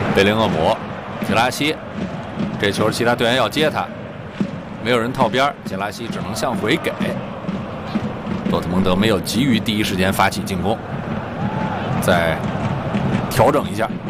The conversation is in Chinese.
贝林厄姆、吉拉西，这球其他队员要接他，没有人套边，吉拉西只能向回给。多特蒙德没有急于第一时间发起进攻，再调整一下。